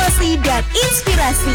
informasi dan inspirasi.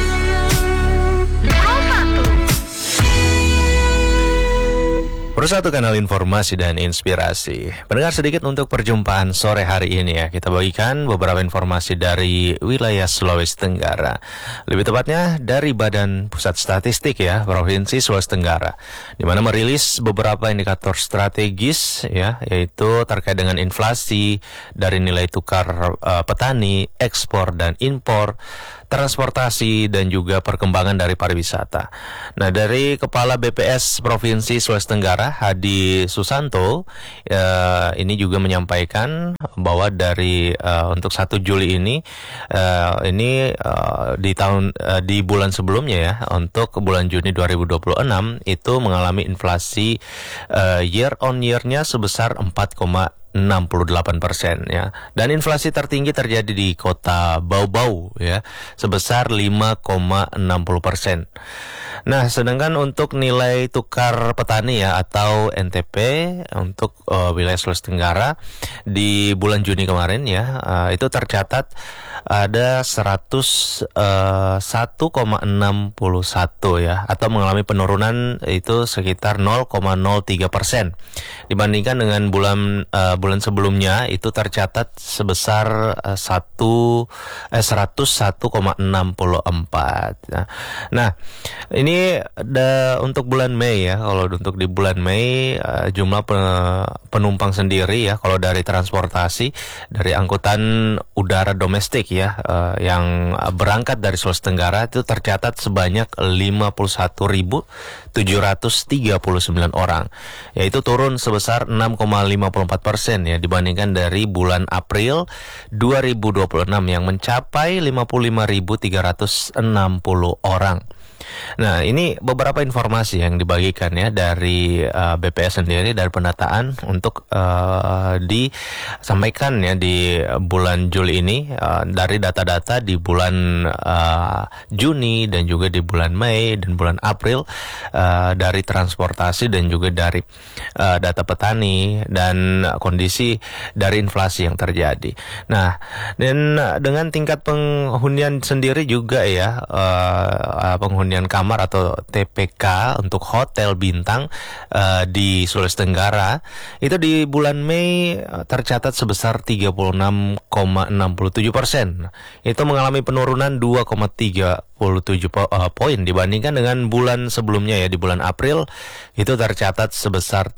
Bersatu kanal informasi dan inspirasi. Pendengar, sedikit untuk perjumpaan sore hari ini ya. Kita bagikan beberapa informasi dari wilayah Sulawesi Tenggara. Lebih tepatnya dari Badan Pusat Statistik ya, Provinsi Sulawesi Tenggara, di mana merilis beberapa indikator strategis ya, yaitu terkait dengan inflasi, dari nilai tukar petani, ekspor dan impor, transportasi, dan juga perkembangan dari pariwisata. Nah, dari Kepala BPS Provinsi Sulawesi Tenggara, Hadi Susanto, ini juga menyampaikan bahwa dari untuk 1 Juli ini di bulan sebelumnya ya, untuk bulan Juni 2026 itu mengalami inflasi year on year-nya sebesar 4,68% ya. Dan inflasi tertinggi terjadi di kota Bau-Bau ya, sebesar 5,60%. Nah, sedangkan untuk nilai tukar petani ya atau NTP untuk wilayah Sulawesi Tenggara di bulan Juni kemarin ya, itu tercatat ada 101,61 ya, atau mengalami penurunan itu sekitar 0,03% dibandingkan dengan bulan sebelumnya itu tercatat sebesar 101,64. Nah, ini untuk bulan Mei ya. Kalau untuk di bulan Mei jumlah penumpang sendiri ya, kalau dari transportasi dari angkutan udara domestik ya, yang berangkat dari Sulawesi Tenggara itu tercatat sebanyak 51.739 orang, yaitu turun sebesar 6,54% ya dibandingkan dari bulan April 2026 yang mencapai 55.360 orang. Nah, ini beberapa informasi yang dibagikan ya dari BPS sendiri, dari pendataan untuk disampaikan ya di bulan Juli ini, dari data-data di bulan Juni dan juga di bulan Mei dan bulan April, dari transportasi dan juga dari data petani dan kondisi dari inflasi yang terjadi. Nah, dan dengan tingkat penghunian sendiri juga ya, penghunian kamar atau TPK untuk hotel bintang di Sulawesi Tenggara itu di bulan Mei tercatat sebesar 36,67%. Itu mengalami penurunan 2,37 poin dibandingkan dengan bulan sebelumnya ya, di bulan April itu tercatat sebesar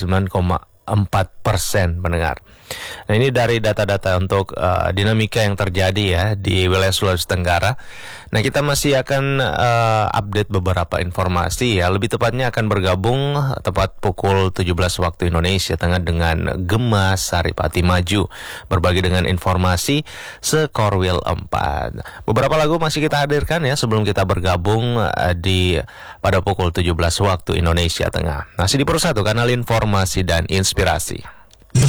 39,4%, pendengar. Nah, ini dari data-data untuk dinamika yang terjadi ya di wilayah Sulawesi Tenggara. Nah, kita masih akan update beberapa informasi ya. Lebih tepatnya akan bergabung tepat pukul 17 waktu Indonesia Tengah dengan Gemma Saripati Maju, berbagi dengan informasi Sekorwil 4. Beberapa lagu masih kita hadirkan ya sebelum kita bergabung pada pukul 17 waktu Indonesia Tengah. Masih di Persatu Kanal Informasi dan Inspirasi.